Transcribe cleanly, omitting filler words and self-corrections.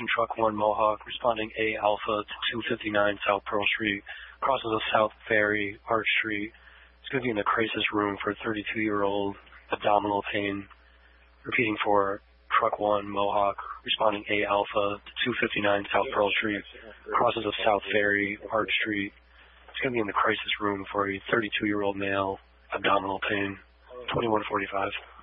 tracking truck 1 Mohawk, responding A Alpha to 259 South Pearl Street, crosses of South Ferry, Arch Street. It's going to be in the crisis room for 32-year-old abdominal pain. Repeating for truck 1 Mohawk, responding A Alpha to 259 South Pearl Street, crosses of South Ferry, Arch Street. It's going to be in the crisis room for a 32-year-old male, abdominal pain, 2145.